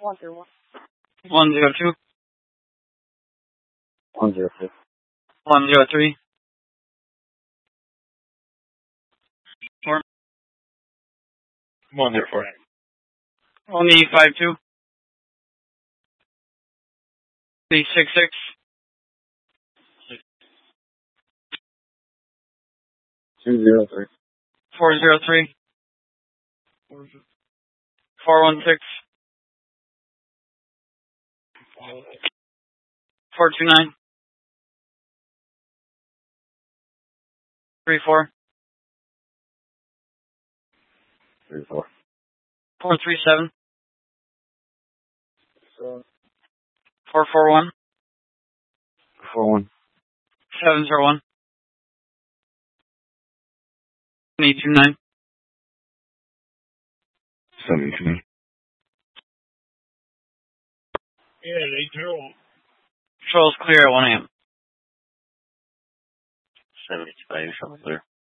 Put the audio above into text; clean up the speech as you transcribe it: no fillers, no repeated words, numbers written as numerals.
102. 102. 103. 4. 104. 152. 366. 203. 403. 416. 429. 34. 34. 437. 441. 41. 701. 829. 79. Yeah, they drew. Patrol's clear at 1 a.m. 75, something clear.